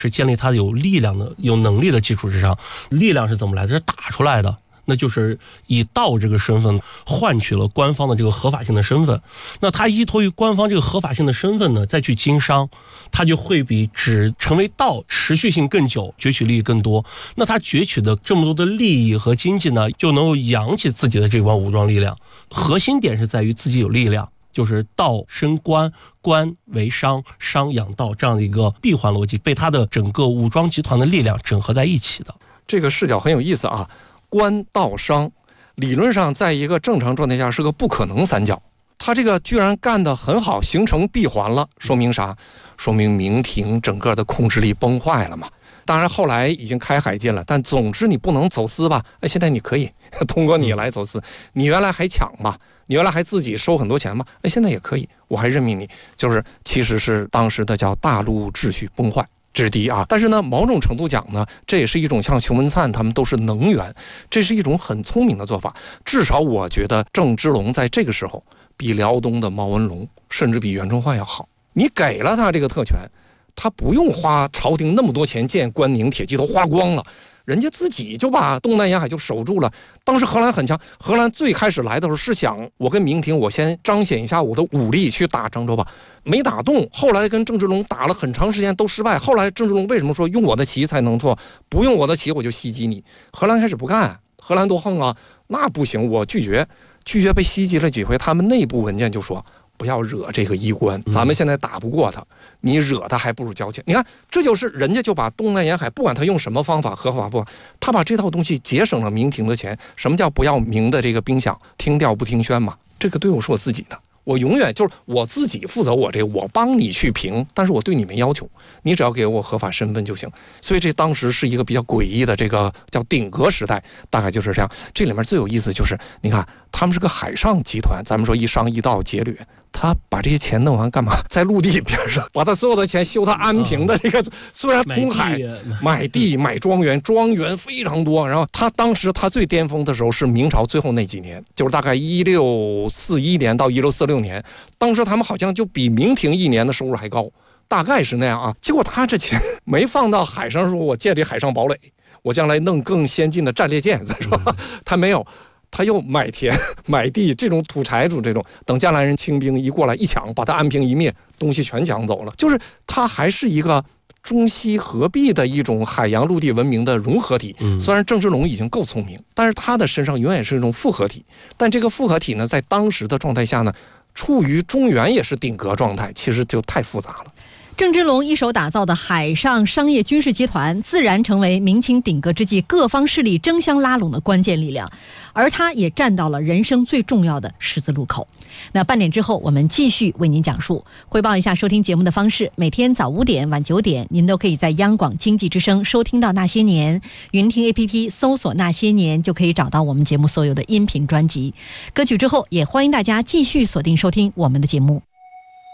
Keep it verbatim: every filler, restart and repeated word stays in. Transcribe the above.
是建立他有力量的、有能力的基础之上。力量是怎么来的？是打出来的。那就是以道这个身份换取了官方的这个合法性的身份。那他依托于官方这个合法性的身份呢，再去经商，他就会比只成为道持续性更久，攫取利益更多。那他攫取的这么多的利益和经济呢，就能够养起自己的这帮武装力量。核心点是在于自己有力量，就是道生官，官为商，商养道，这样的一个闭环逻辑被他的整个武装集团的力量整合在一起的。 这个视角很有意思啊。官道商理论上在一个正常状态下是个不可能三角，他这个居然干得很好，形成闭环了，说明啥？说明明廷整个的控制力崩坏了嘛。当然后来已经开海禁了，但总之你不能走私吧？哎，现在你可以通过你来走私，你原来还抢吧，你原来还自己收很多钱吧？哎，现在也可以，我还任命你，就是其实是当时的叫大陆秩序崩坏。这是第一啊，但是呢，某种程度讲呢，这也是一种像熊文灿他们都是能源，这是一种很聪明的做法。至少我觉得郑芝龙在这个时候比辽东的毛文龙，甚至比袁崇焕要好。你给了他这个特权，他不用花朝廷那么多钱建关宁铁骑，都花光了。人家自己就把东南沿海就守住了。当时荷兰很强，荷兰最开始来的时候是想，我跟明廷我先彰显一下我的武力去打漳州吧，没打动。后来跟郑芝龙打了很长时间都失败。后来郑芝龙为什么说用我的旗才能做，不用我的旗我就袭击你？荷兰开始不干，荷兰多横啊，那不行，我拒绝，拒绝被袭击了几回。他们内部文件就说，不要惹这个衣冠，咱们现在打不过他，你惹他还不如交钱。你看，这就是人家就把东南沿海，不管他用什么方法，合法不，他把这套东西节省了明廷的钱。什么叫不要明的这个兵饷，听调不听宣嘛？这个队伍是我自己的，我永远就是我自己负责我这个，我帮你去评，但是我对你没要求，你只要给我合法身份就行。所以这当时是一个比较诡异的这个叫鼎革时代，大概就是这样。这里面最有意思就是，你看他们是个海上集团，咱们说一商一道劫掠，他把这些钱弄完干嘛？在陆地边上把他所有的钱修他安平的这个，虽然通海买地买庄园，庄园非常多。然后他当时他最巅峰的时候是明朝最后那几年，就是大概一六四一年到一六四六年，当时他们好像就比明廷一年的收入还高，大概是那样啊。结果他这钱没放到海上，说我建立海上堡垒，我将来弄更先进的战列舰，是吧？他没有。他又买田买地，这种土财主这种，等加兰人清兵一过来一抢，把他安平一灭，东西全抢走了。就是他还是一个中西合璧的一种海洋陆地文明的融合体。虽然郑芝龙已经够聪明，但是他的身上永远是一种复合体。但这个复合体呢，在当时的状态下呢，处于中原也是鼎革状态，其实就太复杂了。 郑芝龙一手打造的海上商业军事集团，自然成为明清鼎革之际各方势力争相拉拢的关键力量，而他也站到了人生最重要的十字路口。那半点之后，我们继续为您讲述。汇报一下收听节目的方式：每天早五点、晚九点，您都可以在央广经济之声收听到《那些年》，云听 A P P 搜索《那些年》就可以找到我们节目所有的音频专辑。歌曲之后，也欢迎大家继续锁定收听我们的节目。